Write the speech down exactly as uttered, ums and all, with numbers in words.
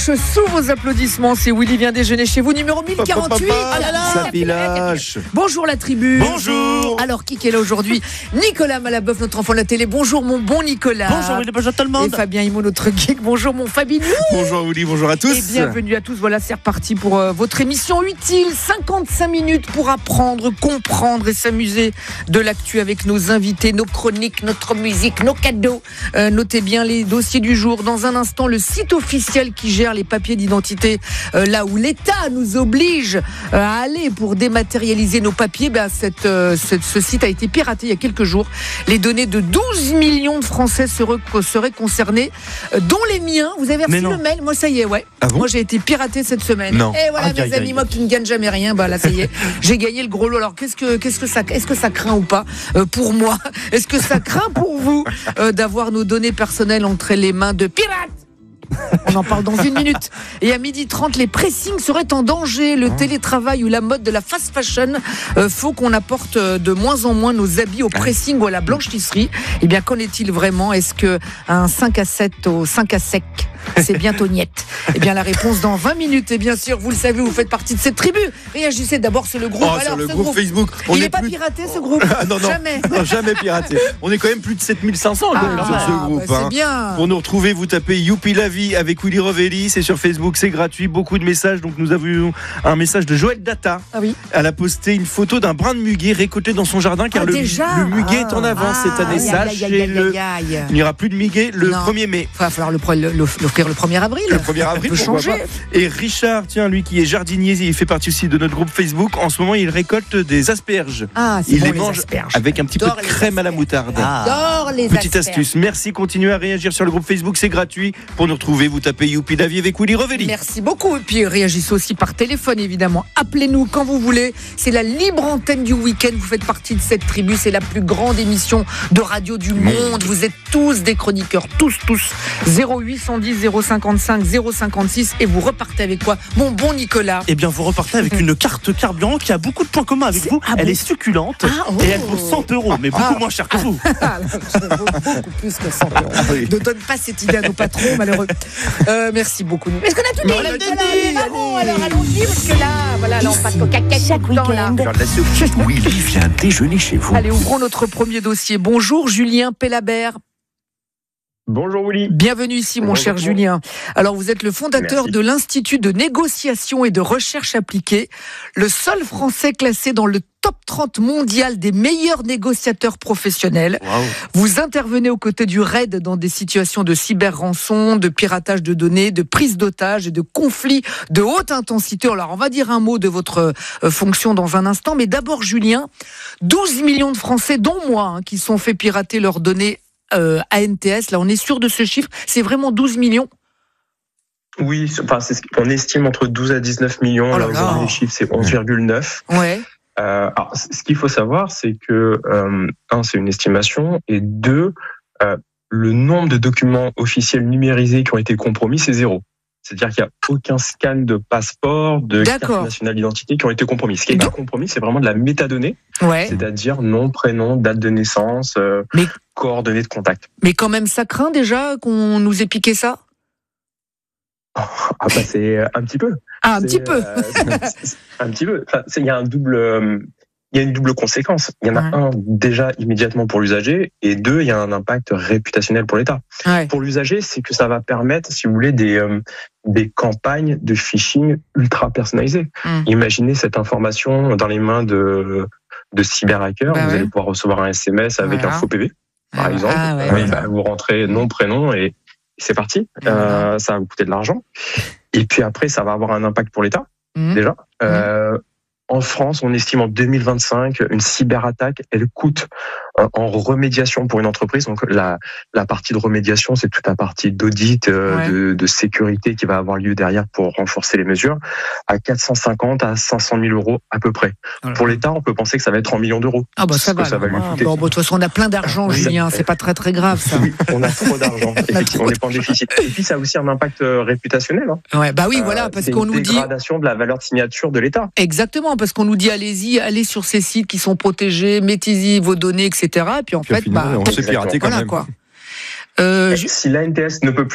lâche sous vos applaudissements. C'est Willy vient déjeuner chez vous, numéro mille quarante-huit. Papa, Ah là là, ça filache. Bonjour la tribu. Bonjour. Alors qui est là aujourd'hui? Nicolas Malaboeuf, notre enfant de la télé. Bonjour mon bon Nicolas. Bonjour Willy, bonjour tout le monde. Et Fabien Immo, notre geek. Bonjour mon Fabinou. Bonjour Willy, bonjour à tous. Et bienvenue à tous. Voilà, c'est reparti pour euh, votre émission utile. cinquante-cinq minutes pour apprendre, comprendre et s'amuser de l'actu avec nos invités, nos chroniques, notre musique, nos cadeaux. Euh, notez bien les dossiers du jour. Dans un instant, le site officiel qui gère les papiers d'identité, euh, là où l'État nous oblige euh, à aller pour dématérialiser nos papiers, ben, cette, euh, cette, ce site a été piraté il y a quelques jours. Les données de douze millions de Français seraient, seraient concernés, euh, dont les miens. Vous avez reçu le mail? Moi, ça y est, ouais. Ah bon? Moi, j'ai été piraté cette semaine. Non. Et voilà, Aïe, mes aïe, amis, aïe. moi qui ne gagne jamais rien, bah là, ça y est, j'ai gagné le gros lot. Alors, qu'est-ce que, qu'est-ce que ça, est-ce que ça craint ou pas euh, pour moi? Est-ce que ça craint pour vous euh, d'avoir nos données personnelles entre les mains de pirates? On en parle dans une minute. Et à midi trente, les pressings seraient en danger. Le télétravail ou la mode de la fast fashion euh, faut qu'on apporte de moins en moins nos habits au pressing ou à la blanchisserie. Eh bien, qu'en est-il vraiment? Est-ce qu'un cinq à sept au cinq à sec, c'est bientôt niette? Eh bien, la réponse dans vingt minutes. Et bien sûr, vous le savez, vous faites partie de cette tribu. Réagissez d'abord sur le groupe. Oh, Alors, sur le ce groupe, groupe Facebook. Il n'est est pas plus... piraté, ce groupe? Ah, non, non. Jamais. Non, jamais piraté. On est quand même plus de sept mille cinq cents Ah, quand même sur ce bah, groupe. c'est hein. bien. Pour nous retrouver, vous tapez Youpi la vie avec Willy Revelli. C'est sur Facebook, c'est gratuit. Beaucoup de messages. Donc nous avons un message de Joël Data. Ah oui. Elle a posté une photo d'un brin de muguet récolté dans son jardin car Ah, le, déjà le muguet ah. est en avance Ah, cette année. aïe, Sache, aïe, aïe, et aïe, le- aïe, aïe. il n'y aura plus de muguet le Non. premier mai. Il va falloir le pre- le- l'offrir le premier avril. Le premier avril, On peut pourquoi changer. pas. Et Richard, tiens, lui qui est jardinier, il fait partie aussi de notre groupe Facebook. En ce moment, il récolte des asperges. Ah, c'est Il bon, les les mange asperges. avec un petit peu J'adore de les crème à la asperges. moutarde. J'adore les Petite asperges. astuce. Merci, continuez à réagir sur le groupe Facebook, c'est gratuit. Pour nous retrouver, vous tapez Youpi la vie avec Willy Revelli. Merci beaucoup. Et puis réagissez aussi par téléphone, évidemment. Appelez-nous quand vous voulez. C'est la libre antenne du week-end. Vous faites partie de cette tribu. C'est la plus grande émission de radio du monde. Vous êtes tous des chroniqueurs. Tous, tous. zéro huit cent dix, zéro cinquante-cinq, zéro cinquante-six. Et vous repartez avec quoi, mon bon Nicolas? Eh bien, vous repartez avec une carte carburant qui a beaucoup de points communs avec C'est- vous. ah Elle bon est succulente Ah, oh. et elle vaut cent euros, mais beaucoup Ah. moins cher que vous. Ah, ça vaut beaucoup plus que cent euros. oui. Ne donne pas cette idée à nos patrons, malheureux. Euh, merci beaucoup. Est-ce qu'on a tout dit? Mais on l'a Voilà, dit, allez, vamos, alors allons-y, parce que là, voilà, là, on passe au cacahuète Chaque tout le temps, là. week-end. Willy vient déjeuner chez vous. Allez, ouvrons notre premier dossier. Bonjour, Julien Pellabert. Bonjour Willy. Bienvenue ici, mon Bonjour. cher Julien. Alors, vous êtes le fondateur Merci. de l'Institut de négociation et de recherche appliquée, le seul Français classé dans le top trente mondial des meilleurs négociateurs professionnels. Waouh. Vous intervenez aux côtés du R A I D dans des situations de cyber-rançon, de piratage de données, de prise d'otages et de conflits de haute intensité. Alors, on va dire un mot de votre euh, fonction dans un instant. Mais d'abord, Julien, douze millions de Français, dont moi, hein, qui sont fait pirater leurs données euh, A N T S. Là, on est sûr de ce chiffre. C'est vraiment douze millions? Oui, c'est- enfin, c'est ce qu'on estime entre douze à dix-neuf millions. Oh là là, là. aujourd'hui, les chiffres, c'est onze virgule neuf. Ouais. Euh, alors, c- ce qu'il faut savoir, c'est que, euh, un, c'est une estimation, et deux, euh, le nombre de documents officiels numérisés qui ont été compromis, c'est zéro. C'est-à-dire qu'il n'y a aucun scan de passeport, de carte D'accord. nationale d'identité qui ont été compromis. Ce qui est Donc- pas compromis, c'est vraiment de la métadonnée, Ouais. c'est-à-dire nom, prénom, date de naissance, euh, Mais- coordonnées de contact. Mais quand même, ça craint déjà qu'on nous ait piqué ça? Ah bah c'est un petit peu. Ah, un C'est, petit peu. euh, c'est- c'est- un petit peu. Enfin, c'est- il y a un double, euh, il y a une double conséquence. Il y en a Ouais. un déjà immédiatement pour l'usager, et deux, il y a un impact réputationnel pour l'État. Ouais. Pour l'usager, c'est que ça va permettre, si vous voulez, des euh, des campagnes de phishing ultra personnalisées. Mm. Imaginez cette information dans les mains de de cyberhackers. Bah vous ouais. allez pouvoir recevoir un S M S avec Voilà. un faux P V, par Ah, exemple. ah, ouais, Euh, ouais. bah, vous rentrez nom, prénom et c'est parti. Voilà. Euh, ça va vous coûter de l'argent. Et puis après, ça va avoir un impact pour l'État, Mhm. déjà. Euh, En France, on estime en deux mille vingt-cinq, une cyberattaque, elle coûte euh, en remédiation pour une entreprise. Donc la, la partie de remédiation, c'est toute la partie d'audit, euh, Ouais. de, de sécurité qui va avoir lieu derrière pour renforcer les mesures, à quatre cent cinquante à cinq cent mille euros à peu près. Voilà. Pour l'État, on peut penser que ça va être en millions d'euros. Ah bah ça Ce que va. ça va alors. lui Ah, coûter. bon, bon, de toute façon, on a plein d'argent, Oui. Julien. C'est pas très très grave ça. Oui, on a trop d'argent. Effectivement, trop on n'est pas en déficit. Et puis ça a aussi un impact euh, réputationnel. Hein. Ouais, bah oui, Euh, voilà, parce c'est qu'on une nous dit dégradation de la valeur de signature de l'État. exactement, parce qu'on nous dit allez-y, allez sur ces sites qui sont protégés, mettez-y vos données, et cetera. Et puis en Puis au fait, final, bah, on se fait pirater quand voilà même. quoi. Euh, Si l'A N T S ne peut plus